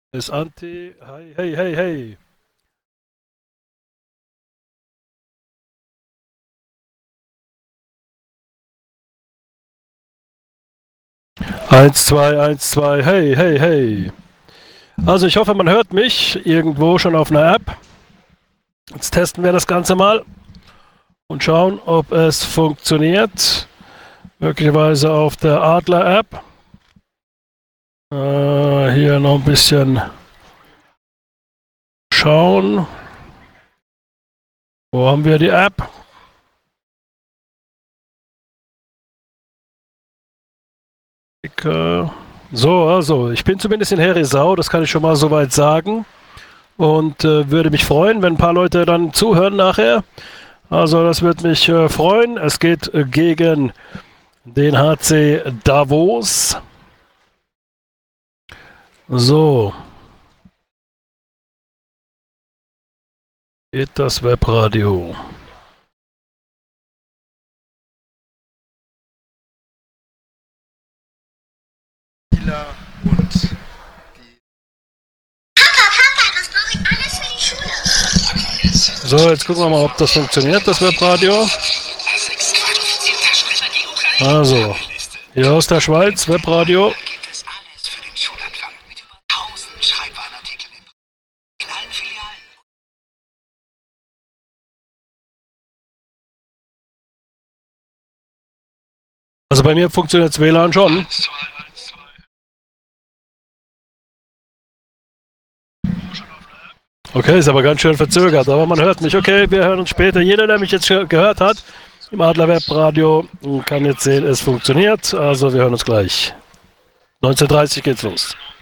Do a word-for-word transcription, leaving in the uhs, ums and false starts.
Ist Anti. Hey, hey, hey, hey. Eins, zwei, eins, zwei, hey, hey, hey. Also ich hoffe, man hört mich irgendwo schon auf einer App. Jetzt testen wir das Ganze mal und schauen, ob es funktioniert. Möglicherweise auf der Adler-App. Äh, hier noch ein bisschen schauen. Wo haben wir die App? So, also ich bin zumindest in Herisau, das kann ich schon mal soweit sagen. Und äh, würde mich freuen, wenn ein paar Leute dann zuhören nachher. Also das würde mich äh, freuen. Es geht äh, gegen den H C Davos. So. Geht das Webradio. Und die Papa, Papa, was brauche ich alles für die Schule? So, jetzt gucken wir mal, ob das funktioniert, das Webradio. Also, hier aus der Schweiz, Webradio. Also bei mir funktioniert das W L A N schon. Okay, ist aber ganz schön verzögert, aber man hört mich. Okay, wir hören uns später. Jeder, der mich jetzt gehört hat im Adler Webradio, kann jetzt sehen, es funktioniert. Also wir hören uns gleich. neunzehn Uhr dreißig geht's los.